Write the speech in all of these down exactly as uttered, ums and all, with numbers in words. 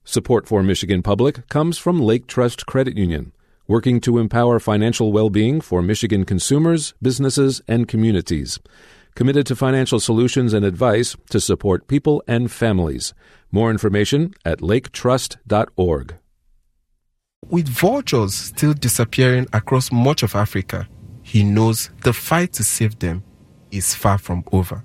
Support for Michigan Public comes from Lake Trust Credit Union, working to empower financial well-being for Michigan consumers, businesses, and communities. Committed to financial solutions and advice to support people and families. More information at lake trust dot org. With vultures still disappearing across much of Africa, he knows the fight to save them is far from over.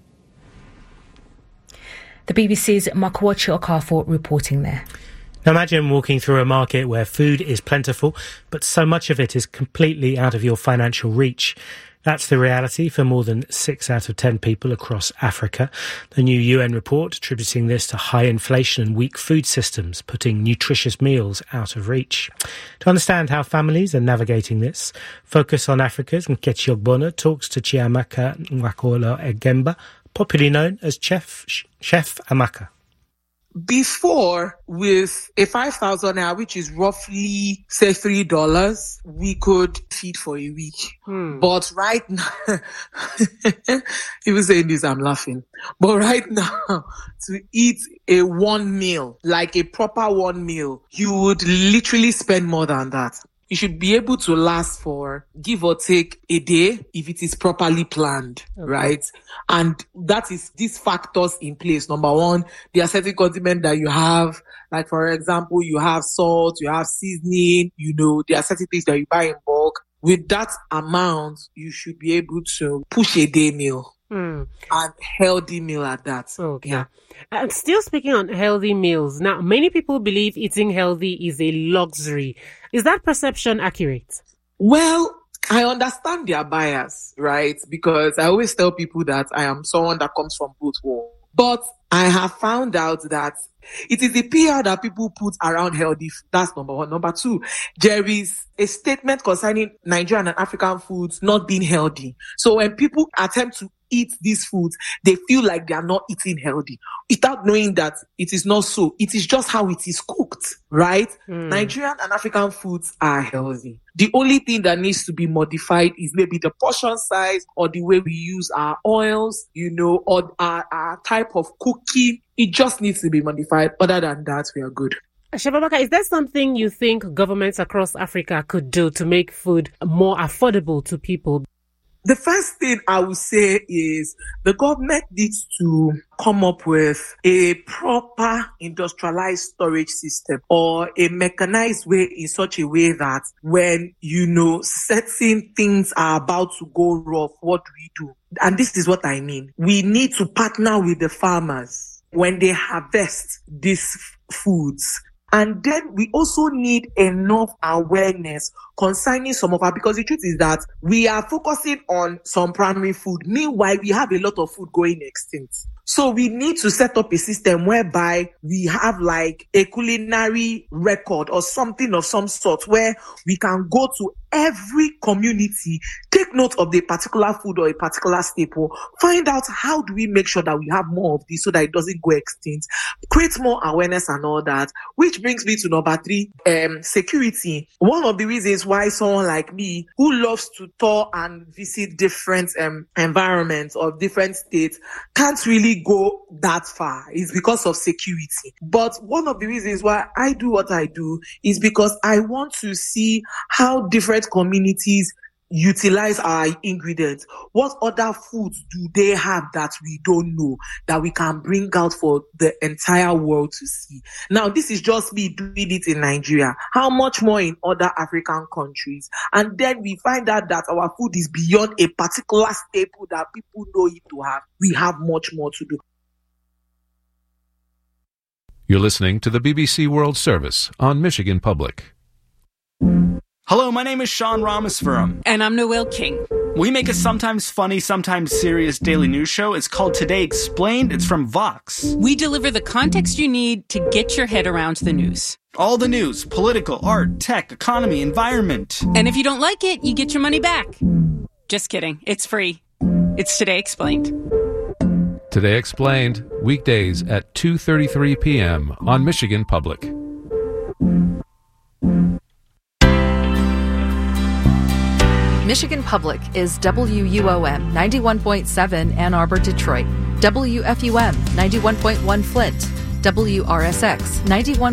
The B B C's Makwachi Okafor reporting there. Now imagine walking through a market where food is plentiful, but so much of it is completely out of your financial reach. That's the reality for more than six out of ten people across Africa. The new U N report attributing this to high inflation and weak food systems, putting nutritious meals out of reach. To understand how families are navigating this, Focus on Africa's Nkechi Ogbonna talks to Chiamaka Nwakola Egemba, popularly known as Chef Chef Amaka. Before, with a five thousand naira, which is roughly, say, three dollars, we could feed for a week. Hmm. But right now, even saying this, I'm laughing. But right now, to eat a one meal, like a proper one meal, you would literally spend more than that. You should be able to last for, give or take, a day if it is properly planned, okay. Right? And that is these factors in place. Number one, the aesthetic condiment that you have, like for example, you have salt, you have seasoning, you know, the aesthetic things that you buy in bulk. With that amount, you should be able to push a day meal. Mm. And healthy meal at that. Okay. Yeah. And still speaking on healthy meals, now many people believe eating healthy is a luxury. Is that perception accurate? Well, I understand their bias, right? Because I always tell people that I am someone that comes from both worlds. But I have found out that it is the P R that people put around healthy food. That's number one. Number two, there is a statement concerning Nigerian and African foods not being healthy. So when people attempt to eat these foods, they feel like they are not eating healthy without knowing that it is not so. It is just how it is cooked, right? Mm. Nigerian and African foods are healthy. The only thing that needs to be modified is maybe the portion size or the way we use our oils, you know, or our, our type of cooking. It just needs to be modified. Other than that, we are good. Chef Amaka, is there something you think governments across Africa could do to make food more affordable to people? The first thing I would say is the government needs to come up with a proper industrialized storage system or a mechanized way in such a way that when, you know, certain things are about to go rough, what do we do? And this is what I mean. We need to partner with the farmers when they harvest these foods. And then we also need enough awareness concerning some of our, because the truth is that we are focusing on some primary food. Meanwhile, we have a lot of food going extinct. So we need to set up a system whereby we have like a culinary record or something of some sort where we can go to every community, take note of the particular food or a particular staple, find out how do we make sure that we have more of this so that it doesn't go extinct, create more awareness and all that, which brings me to number three, um, security. One of the reasons why someone like me who loves to tour and visit different um, environments of different states can't really go that far is because of security. But one of the reasons why I do what I do is because I want to see how different communities utilize our ingredients. What other foods do they have that we don't know that we can bring out for the entire world to see? Now, this is just me doing it in Nigeria. How much more in other African countries? And then we find out that our food is beyond a particular staple that people know it to have. We have much more to do. You're listening to the B B C World Service on Michigan Public. Hello, my name is Sean Ramasvaram. And I'm Noel King. We make a sometimes funny, sometimes serious daily news show. It's called Today Explained. It's from Vox. We deliver the context you need to get your head around the news. All the news, political, art, tech, economy, environment. And if you don't like it, you get your money back. Just kidding. It's free. It's Today Explained. Today Explained, weekdays at two thirty-three p.m. on Michigan Public. Michigan Public is W U O M ninety-one point seven Ann Arbor, Detroit, W F U M ninety-one point one Flint, W R S X ninety-one